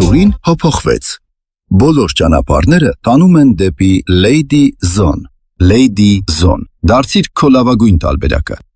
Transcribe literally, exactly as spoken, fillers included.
ուղին փոփոխվեց։ Բոլոր ճանապարհները տանում են դեպի Lady Zone։ Lady Zone։ Դարձիր քո լավագույն տարբերակը։